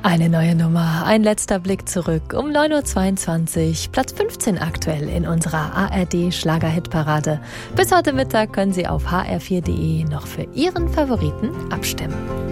Eine neue Nummer, ein letzter Blick zurück um 9.22 Uhr, Platz 15 aktuell in unserer ARD-Schlager-Hitparade. Bis heute Mittag können Sie auf hr4.de noch für Ihren Favoriten abstimmen.